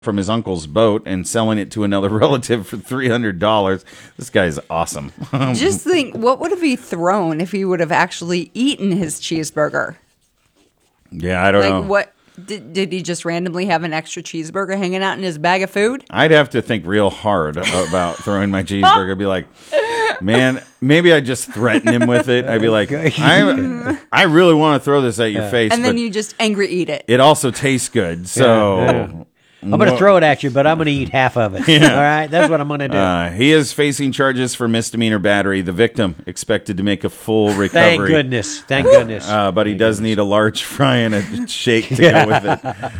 from his uncle's boat and selling it to another relative for $300. This guy's awesome. Just think, what would have he thrown if he would have actually eaten his cheeseburger? Yeah, I don't know. What did he just randomly have an extra cheeseburger hanging out in his bag of food? I'd have to think real hard about throwing my cheeseburger. I'd be like, man, maybe I'd just threaten him with it. I'd be like, I really want to throw this at your face. And then but you just angry eat it. it also tastes good. So I'm going to throw it at you, but I'm going to eat half of it. Yeah. All right? That's what I'm going to do. he is facing charges for misdemeanor battery. The victim expected to make a full recovery. Thank goodness. Thank goodness. But he does need a large fry and a shake to go with it.